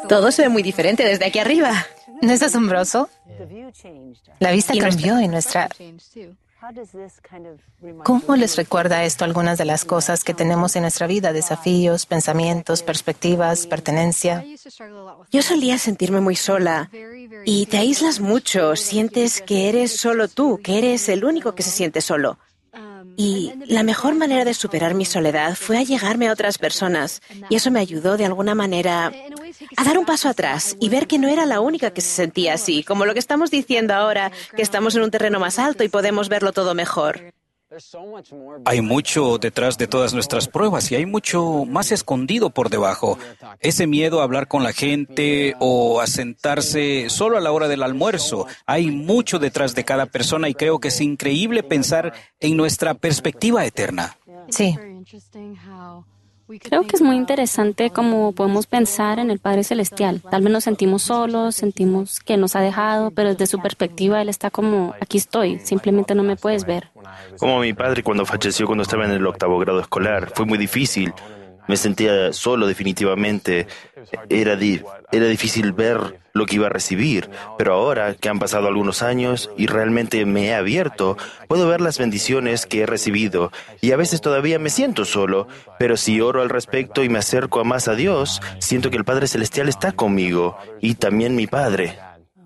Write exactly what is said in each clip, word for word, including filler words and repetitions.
Todo se ve muy diferente desde aquí arriba. ¿No es asombroso? La vista Y nuestra- cambió y nuestra... ¿Cómo les recuerda esto algunas de las cosas que tenemos en nuestra vida? Desafíos, pensamientos, perspectivas, pertenencia. Yo solía sentirme muy sola y te aíslas mucho, sientes que eres solo tú, que eres el único que se siente solo. Y la mejor manera de superar mi soledad fue allegarme a otras personas, y eso me ayudó de alguna manera a dar un paso atrás y ver que no era la única que se sentía así, como lo que estamos diciendo ahora, que estamos en un terreno más alto y podemos verlo todo mejor. Hay mucho detrás de todas nuestras pruebas y hay mucho más escondido por debajo. Ese miedo a hablar con la gente o a sentarse solo a la hora del almuerzo. Hay mucho detrás de cada persona y creo que es increíble pensar en nuestra perspectiva eterna. Sí. Creo que es muy interesante cómo podemos pensar en el Padre Celestial. Tal vez nos sentimos solos, sentimos que nos ha dejado, pero desde su perspectiva Él está como, aquí estoy, simplemente no me puedes ver. Como mi padre cuando falleció cuando estaba en el octavo grado escolar. Fue muy difícil. Me sentía solo definitivamente. Era, di- era difícil ver lo que iba a recibir. Pero ahora que han pasado algunos años y realmente me he abierto, puedo ver las bendiciones que he recibido. Y a veces todavía me siento solo. Pero si oro al respecto y me acerco más a Dios, siento que el Padre Celestial está conmigo. Y también mi Padre.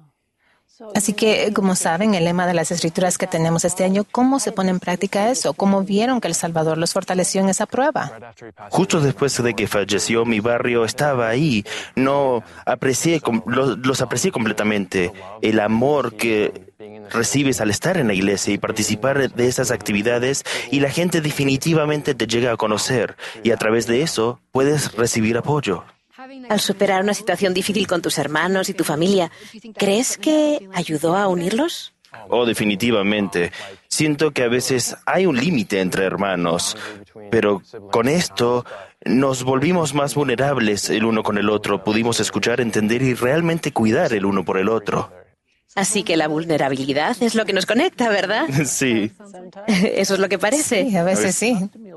Así que, como saben, el lema de las escrituras que tenemos este año, ¿cómo se pone en práctica eso? ¿Cómo vieron que el Salvador los fortaleció en esa prueba? Justo después de que falleció, mi barrio estaba ahí. No aprecié, com- los, los aprecié completamente. El amor que recibes al estar en la iglesia y participar de esas actividades, y la gente definitivamente te llega a conocer. Y a través de eso puedes recibir apoyo. Al superar una situación difícil con tus hermanos y tu familia, ¿crees que ayudó a unirlos? Oh, definitivamente. Siento que a veces hay un límite entre hermanos, pero con esto nos volvimos más vulnerables el uno con el otro. Pudimos escuchar, entender y realmente cuidar el uno por el otro. Así que la vulnerabilidad es lo que nos conecta, ¿verdad? Sí. Eso es lo que parece. Sí, a veces sí.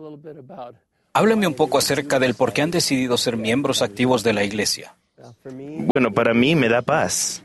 Háblame un poco acerca del por qué han decidido ser miembros activos de la iglesia. Bueno, para mí me da paz.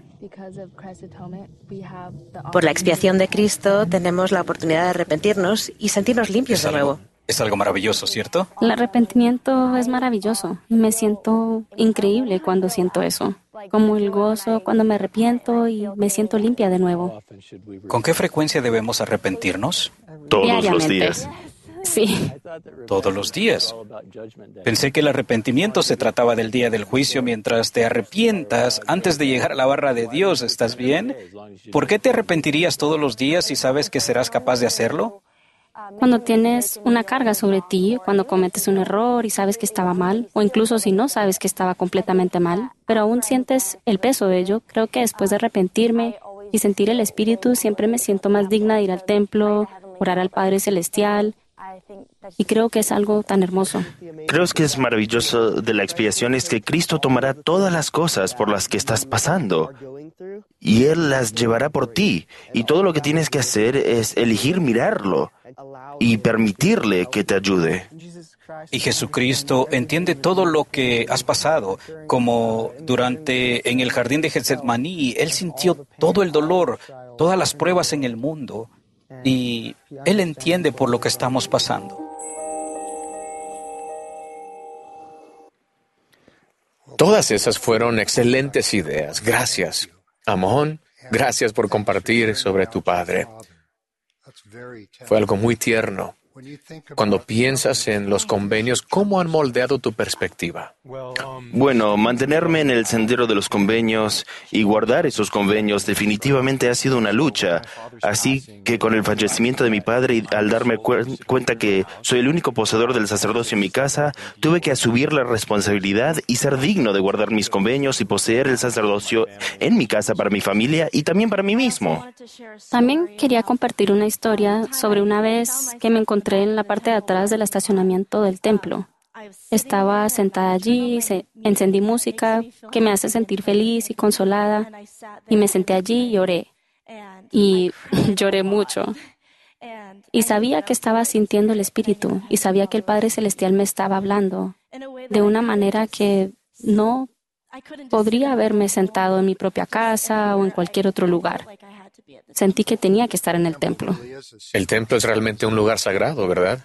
Por la expiación de Cristo tenemos la oportunidad de arrepentirnos y sentirnos limpios Es de nuevo. algo, es algo maravilloso, ¿cierto? El arrepentimiento es maravilloso y me siento increíble cuando siento eso. Como el gozo cuando me arrepiento y me siento limpia de nuevo. ¿Con qué frecuencia debemos arrepentirnos? Todos los Diariamente. días. Sí. Todos los días. Pensé que el arrepentimiento se trataba del día del juicio mientras te arrepientas antes de llegar a la barra de Dios. ¿Estás bien? ¿Por qué te arrepentirías todos los días si sabes que serás capaz de hacerlo? Cuando tienes una carga sobre ti, cuando cometes un error y sabes que estaba mal, o incluso si no sabes que estaba completamente mal, pero aún sientes el peso de ello, creo que después de arrepentirme y sentir el Espíritu, siempre me siento más digna de ir al templo, orar al Padre Celestial, y creo que es algo tan hermoso. Creo que es maravilloso de la expiación es que Cristo tomará todas las cosas por las que estás pasando y Él las llevará por ti. Y todo lo que tienes que hacer es elegir mirarlo y permitirle que te ayude. Y Jesucristo entiende todo lo que has pasado, como durante en el jardín de Getsemaní, Él sintió todo el dolor, todas las pruebas en el mundo, y Él entiende por lo que estamos pasando. Todas esas fueron excelentes ideas. Gracias. Amón, gracias por compartir sobre tu padre. Fue algo muy tierno. Cuando piensas en los convenios, ¿cómo han moldeado tu perspectiva? Bueno, mantenerme en el sendero de los convenios y guardar esos convenios definitivamente ha sido una lucha. Así que con el fallecimiento de mi padre y al darme cu- cuenta que soy el único poseedor del sacerdocio en mi casa, tuve que asumir la responsabilidad y ser digno de guardar mis convenios y poseer el sacerdocio en mi casa para mi familia y también para mí mismo. También quería compartir una historia sobre una vez que me encontré en la parte de atrás del estacionamiento del templo. Estaba sentada allí, se, encendí música que me hace sentir feliz y consolada, y me senté allí y oré. Y lloré mucho. Y sabía que estaba sintiendo el Espíritu, y sabía que el Padre Celestial me estaba hablando de una manera que no Podría haberme sentado en mi propia casa o en cualquier otro lugar. Sentí que tenía que estar en el templo. El templo es realmente un lugar sagrado, ¿verdad?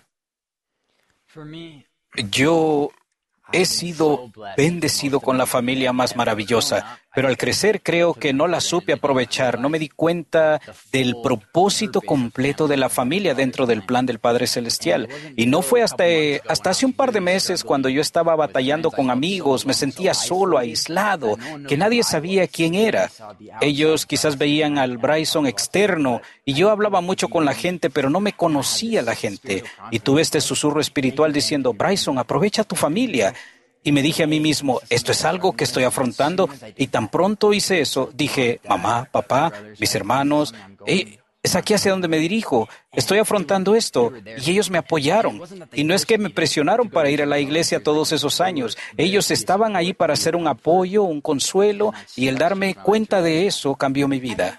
Yo he sido bendecido con la familia más maravillosa, pero al crecer creo que no la supe aprovechar, no me di cuenta del propósito completo de la familia dentro del plan del Padre Celestial. Y no fue hasta, hasta hace un par de meses cuando yo estaba batallando con amigos, me sentía solo, aislado, que nadie sabía quién era. Ellos quizás veían al Bryson externo y yo hablaba mucho con la gente, pero no me conocía la gente. Y tuve este susurro espiritual diciendo, Bryson, aprovecha tu familia. Y me dije a mí mismo, esto es algo que estoy afrontando. Y tan pronto hice eso, dije, mamá, papá, mis hermanos, hey, es aquí hacia donde me dirijo. Estoy afrontando esto. Y ellos me apoyaron. Y no es que me presionaron para ir a la iglesia todos esos años. Ellos estaban ahí para hacer un apoyo, un consuelo. Y el darme cuenta de eso cambió mi vida.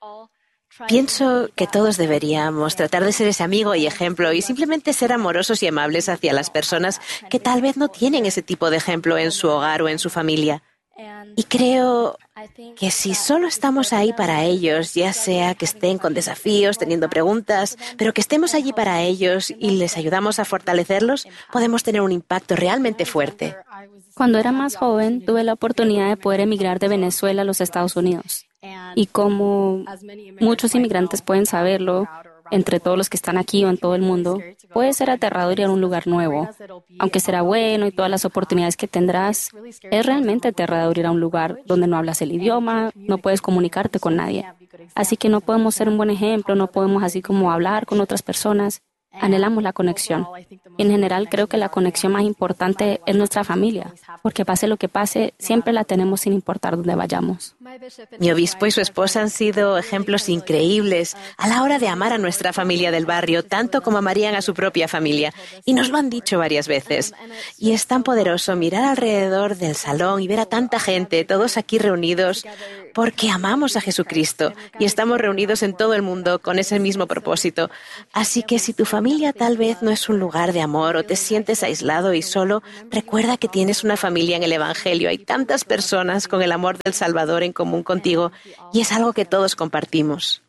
Pienso que todos deberíamos tratar de ser ese amigo y ejemplo y simplemente ser amorosos y amables hacia las personas que tal vez no tienen ese tipo de ejemplo en su hogar o en su familia. Y creo que si solo estamos ahí para ellos, ya sea que estén con desafíos, teniendo preguntas, pero que estemos allí para ellos y les ayudamos a fortalecerlos, podemos tener un impacto realmente fuerte. Cuando era más joven, tuve la oportunidad de poder emigrar de Venezuela a los Estados Unidos. Y como muchos inmigrantes pueden saberlo, entre todos los que están aquí o en todo el mundo, puede ser aterrador ir a un lugar nuevo. Aunque será bueno y todas las oportunidades que tendrás, es realmente aterrador ir a un lugar donde no hablas el idioma, no puedes comunicarte con nadie. Así que no podemos ser un buen ejemplo, no podemos así como hablar con otras personas. Anhelamos la conexión. En general, creo que la conexión más importante es nuestra familia, porque pase lo que pase, siempre la tenemos sin importar dónde vayamos. Mi obispo y su esposa han sido ejemplos increíbles a la hora de amar a nuestra familia del barrio, tanto como amarían a su propia familia. Y nos lo han dicho varias veces. Y es tan poderoso mirar alrededor del salón y ver a tanta gente, todos aquí reunidos, porque amamos a Jesucristo y estamos reunidos en todo el mundo con ese mismo propósito. Así que si tu familia tal vez no es un lugar de amor o te sientes aislado y solo, recuerda que tienes una familia en el Evangelio. Hay tantas personas con el amor del Salvador en común contigo y es algo que todos compartimos.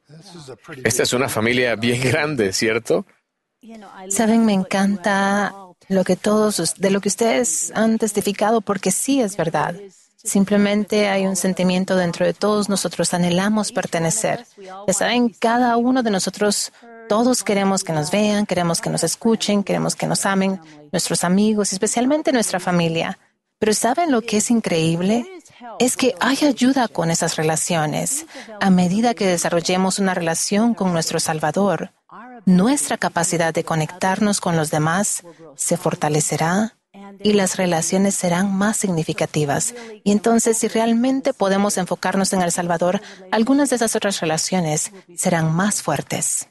Esta es una familia bien grande, ¿cierto? Saben, me encanta lo que todos, de lo que ustedes han testificado, porque sí es verdad. Simplemente hay un sentimiento dentro de todos nosotros, anhelamos pertenecer. Ya saben, cada uno de nosotros, todos queremos que nos vean, queremos que nos escuchen, queremos que nos amen, nuestros amigos, especialmente nuestra familia. Pero ¿saben lo que es increíble? Es que hay ayuda con esas relaciones. A medida que desarrollemos una relación con nuestro Salvador, nuestra capacidad de conectarnos con los demás se fortalecerá y las relaciones serán más significativas. Y entonces, si realmente podemos enfocarnos en El Salvador, algunas de esas otras relaciones serán más fuertes.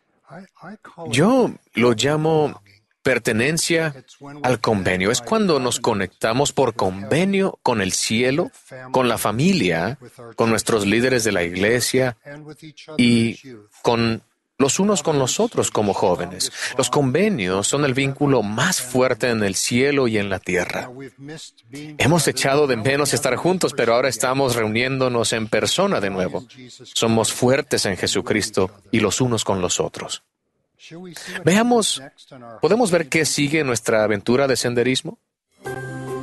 Yo lo llamo pertenencia al convenio. Es cuando nos conectamos por convenio con el cielo, con la familia, con nuestros líderes de la iglesia y con los unos con los otros como jóvenes. Los convenios son el vínculo más fuerte en el cielo y en la tierra. Hemos echado de menos estar juntos, pero ahora estamos reuniéndonos en persona de nuevo. Somos fuertes en Jesucristo y los unos con los otros. Veamos, ¿podemos ver qué sigue en nuestra aventura de senderismo?